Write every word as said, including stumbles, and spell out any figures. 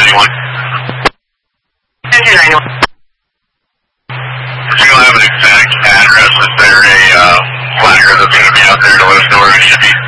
ninety-one. Engine ninety-one. Do you have an exact address? Is there a uh, flagger that's going to be out there to let us know where we should be?